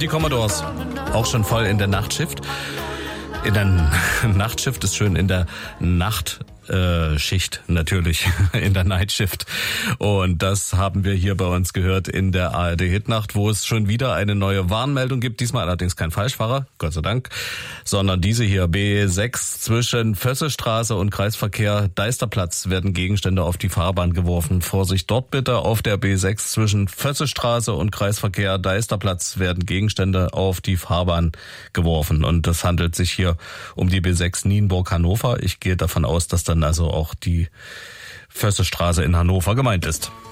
Die Commodores, auch schon voll in der Nachtschicht. In der Nachtschicht ist schön, in der Nachtschicht natürlich, in der Nightshift. Und das haben wir hier bei uns gehört in der ARD Hitnacht, wo es schon wieder eine neue Warnmeldung gibt. Diesmal allerdings kein Falschfahrer, Gott sei Dank, sondern diese hier, B6 zwischen Vössestraße und Kreisverkehr Deisterplatz werden Gegenstände auf die Fahrbahn geworfen. Vorsicht dort bitte, auf der B6 zwischen Vössestraße und Kreisverkehr Deisterplatz werden Gegenstände auf die Fahrbahn geworfen. Und das handelt sich hier um die B6 Nienburg-Hannover. Ich gehe davon aus, dass dann also auch die Vössestraße in Hannover gemeint ist.